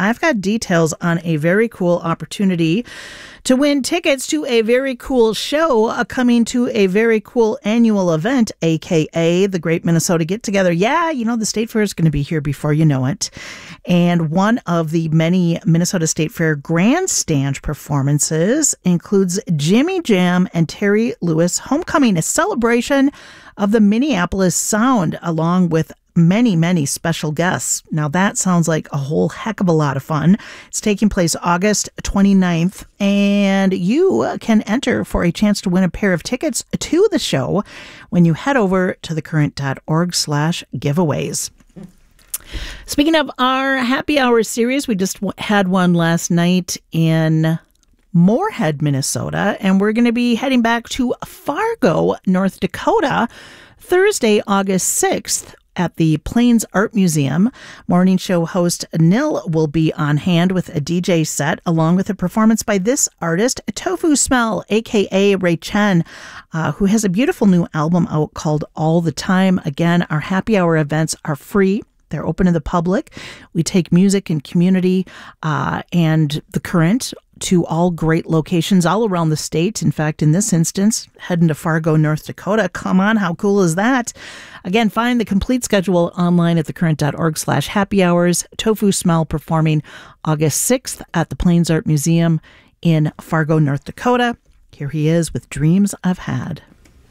I've got details on a very cool opportunity to win tickets to a very cool show coming to a very cool annual event, aka the Great Minnesota Get Together. Yeah, the State Fair is going to be here before you know it. And one of the many Minnesota State Fair grandstand performances includes Jimmy Jam and Terry Lewis Homecoming, a celebration of the Minneapolis Sound, along with many, many special guests. Now that sounds like a whole heck of a lot of fun. It's taking place August 29th, and you can enter for a chance to win a pair of tickets to the show when you head over to thecurrent.org/giveaways. Speaking of our happy hour series, we just had one last night in Moorhead, Minnesota, and we're going to be heading back to Fargo, North Dakota, Thursday, August 6th, at the Plains Art Museum. Morning show host Nil will be on hand with a DJ set, along with a performance by this artist, Tofu Smell, aka Ray Chen, who has a beautiful new album out called All the Time. Again, our happy hour events are free. They're open to the public. We take music and community and the current to all great locations all around the state. In fact, in this instance, heading to Fargo, North Dakota. Come on, how cool is that? Again, find the complete schedule online at thecurrent.org/happy hours. Tofu Smell performing August 6th at the Plains Art Museum in Fargo, North Dakota. Here he is with Dreams I've Had.